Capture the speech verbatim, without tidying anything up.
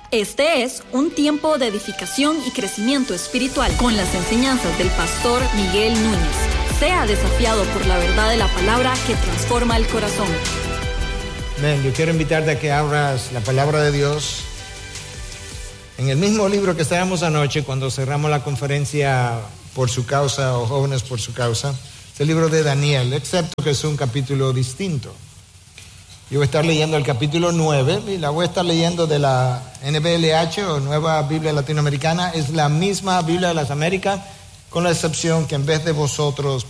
Este es un tiempo de edificación y crecimiento espiritual con las enseñanzas del pastor Miguel Núñez. Sea desafiado por la verdad de la palabra que transforma el corazón. Bien, yo quiero invitarte a que abras la palabra de Dios en el mismo libro que estábamos anoche cuando cerramos la conferencia por su causa o jóvenes por su causa. Es el libro de Daniel, excepto que es un capítulo distinto. Yo voy a estar leyendo el capítulo nueve y la voy a estar leyendo de la N B L H o Nueva Biblia Latinoamericana. Es la misma Biblia de las Américas, con la excepción que en vez de vosotros